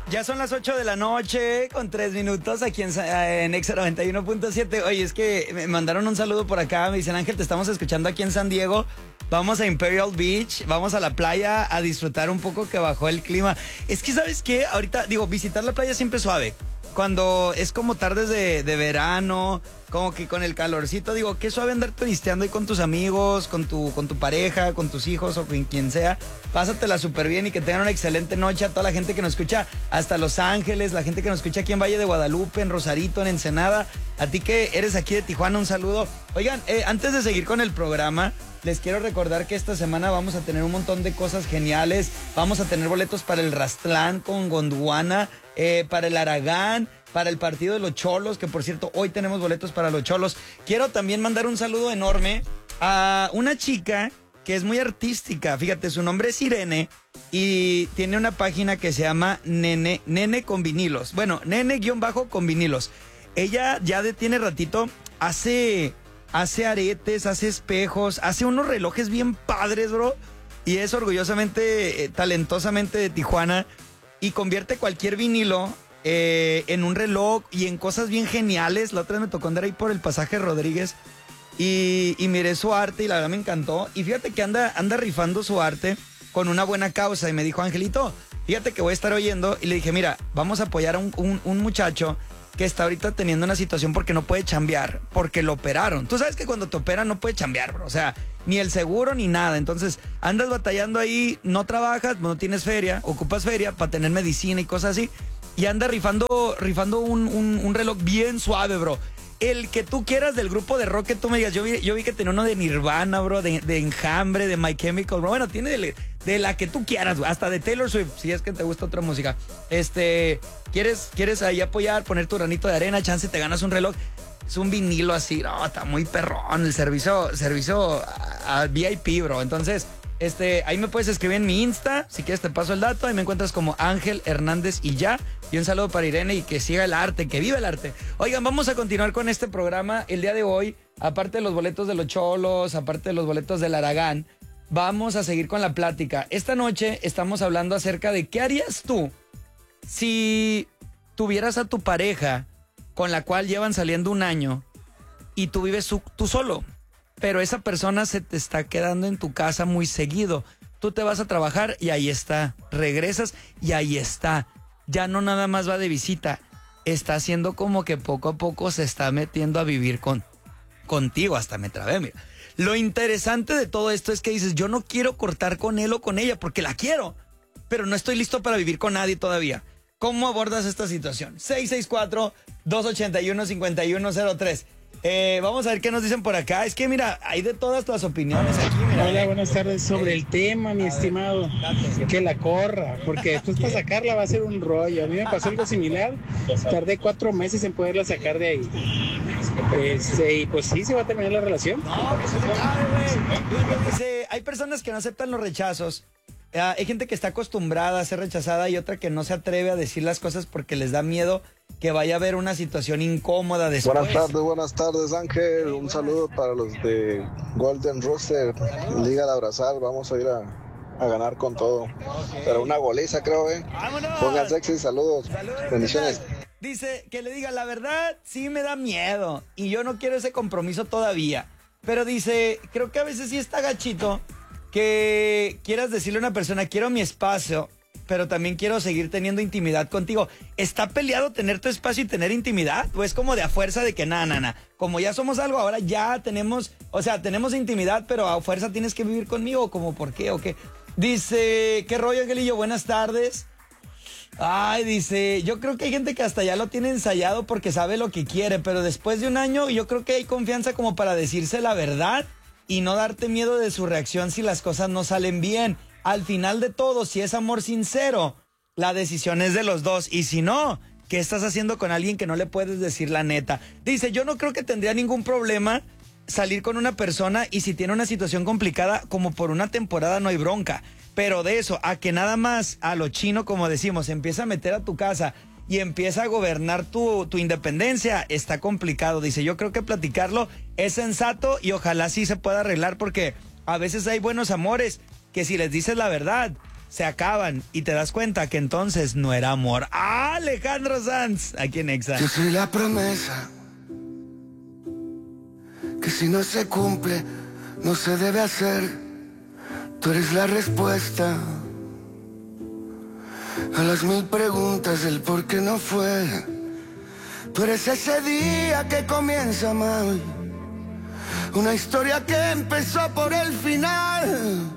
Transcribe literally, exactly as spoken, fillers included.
Ya son las ocho de la noche con tres minutos aquí en, en Exa noventa y uno punto siete. Oye, es que me mandaron un saludo por acá. Me dicen, Ángel, te estamos escuchando aquí en San Diego. Vamos a Imperial Beach, vamos a la playa a disfrutar un poco que bajó el clima. Es que, ¿sabes qué? Ahorita, digo, visitar la playa siempre es suave. Cuando es como tardes de, de verano, como que con el calorcito, digo, qué suave andar turisteando ahí con tus amigos, con tu, con tu pareja, con tus hijos o con quien sea. Pásatela súper bien y que tengan una excelente noche a toda la gente que nos escucha hasta Los Ángeles, la gente que nos escucha aquí en Valle de Guadalupe, en Rosarito, en Ensenada. A ti que eres aquí de Tijuana, un saludo. Oigan, eh, antes de seguir con el programa, les quiero recordar que esta semana vamos a tener un montón de cosas geniales. Vamos a tener boletos para el Rastlán con Gondwana, eh, para el Aragán, para el partido de los Cholos, que por cierto, hoy tenemos boletos para los Cholos. Quiero también mandar un saludo enorme a una chica que es muy artística. Fíjate, su nombre es Irene y tiene una página que se llama Nene, Nene con vinilos. Bueno, Nene guión bajo con vinilos. Ella ya de, tiene ratito, hace... Hace aretes, hace espejos, hace unos relojes bien padres, bro. Y es orgullosamente, eh, talentosamente de Tijuana. Y convierte cualquier vinilo eh, en un reloj y en cosas bien geniales. La otra vez me tocó andar ahí por el Pasaje Rodríguez. Y, y miré su arte y la verdad me encantó. Y fíjate que anda, anda rifando su arte con una buena causa. Y me dijo, Angelito, fíjate que voy a estar oyendo. Y le dije, mira, vamos a apoyar a un, un, un muchacho que está ahorita teniendo una situación porque no puede chambear, porque lo operaron. Tú sabes que cuando te operan no puede chambear, bro. O sea, ni el seguro ni nada. Entonces, andas batallando ahí, no trabajas, no tienes feria, ocupas feria para tener medicina y cosas así. Y anda rifando, rifando un, un, un reloj bien suave, bro. El que tú quieras del grupo de rock que tú me digas. Yo vi, yo vi que tenía uno de Nirvana, bro, de, de Enjambre, de My Chemical, bro. Bueno, tiene de, de la que tú quieras, bro. Hasta de Taylor Swift, si es que te gusta otra música. Este, ¿quieres, quieres ahí apoyar, poner tu granito de arena, chance te ganas un reloj? Es un vinilo así, no, está muy perrón. El servicio, servicio a, a V I P, bro. Entonces, este, ahí me puedes escribir en mi Insta, si quieres te paso el dato. Ahí me encuentras como Ángel Hernández y ya. Y un saludo para Irene y que siga el arte, que viva el arte. Oigan, vamos a continuar con este programa el día de hoy. Aparte de los boletos de los Cholos, aparte de los boletos del Aragán, vamos a seguir con la plática. Esta noche estamos hablando acerca de qué harías tú si tuvieras a tu pareja con la cual llevan saliendo un año y tú vives su, tú solo, pero esa persona se te está quedando en tu casa muy seguido. Tú te vas a trabajar y ahí está. Regresas y ahí está. Ya no nada más va de visita, está haciendo como que poco a poco se está metiendo a vivir con, contigo, hasta me trabé, mira. Lo interesante de todo esto es que dices, yo no quiero cortar con él o con ella porque la quiero, pero no estoy listo para vivir con nadie todavía. ¿Cómo abordas esta situación? seis seis cuatro, dos ocho uno, cinco uno cero tres. Eh, vamos a ver qué nos dicen por acá. Es que mira, hay de todas las opiniones aquí. Mira. Hola, buenas tardes. Sobre el tema, mi estimado, que la corra, porque después para sacarla va a ser un rollo. A mí me pasó algo similar, tardé cuatro meses en poderla sacar de ahí. Este, y pues sí, se va a terminar la relación. No, pues claro, güey. Hay personas que no aceptan los rechazos. Uh, hay gente que está acostumbrada a ser rechazada y otra que no se atreve a decir las cosas porque les da miedo que vaya a haber una situación incómoda después. Buenas tardes, buenas tardes, Ángel. Un saludo para los de Golden Rooster, Liga de Abrazar. Vamos a ir a, a ganar con todo. Pero una goliza, creo, ¿eh? ¡Vámonos! Pongan sexy, saludos. Saludos. Bendiciones. Dice que le diga la verdad, sí me da miedo y yo no quiero ese compromiso todavía. Pero dice, creo que a veces sí está gachito que quieras decirle a una persona, quiero mi espacio, pero también quiero seguir teniendo intimidad contigo. ¿Está peleado tener tu espacio y tener intimidad? ¿O es como de a fuerza de que nada, nada, nada? Como ya somos algo, ahora ya tenemos, o sea, tenemos intimidad, pero a fuerza tienes que vivir conmigo, ¿como por qué o qué? Dice, ¿qué rollo, Angelillo? Buenas tardes. Ay, dice, yo creo que hay gente que hasta ya lo tiene ensayado porque sabe lo que quiere, pero después de un año yo creo que hay confianza como para decirse la verdad y no darte miedo de su reacción si las cosas no salen bien. Al final de todo, si es amor sincero, la decisión es de los dos. Y si no, ¿qué estás haciendo con alguien que no le puedes decir la neta? Dice, yo no creo que tendría ningún problema salir con una persona y si tiene una situación complicada, como por una temporada no hay bronca. Pero de eso, a que nada más a lo chino, como decimos, empieza a meter a tu casa y empieza a gobernar tu, tu independencia, está complicado. Dice, yo creo que platicarlo es sensato y ojalá sí se pueda arreglar porque a veces hay buenos amores que si les dices la verdad, se acaban y te das cuenta que entonces no era amor. ¡Ah, Alejandro Sanz! Aquí en Exa. Yo soy la promesa que si no se cumple, no se debe hacer. Tú eres la respuesta a las mil preguntas del por qué no fue. Tú eres ese día que comienza mal, una historia que empezó por el final.